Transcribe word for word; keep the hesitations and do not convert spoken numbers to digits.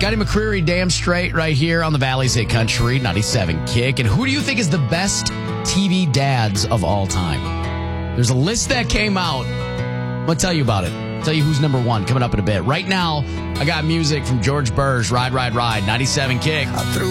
Scotty McCreery, damn straight, right here on the Valley's Hit Country, ninety-seven Kick. And who do you think is the best T V dads of all time? There's a list that came out. I'm going to tell you about it. I'll tell you who's number one coming up in a bit. Right now, I got music from George Burr's Ride, Ride, Ride, ninety-seven Kick. I threw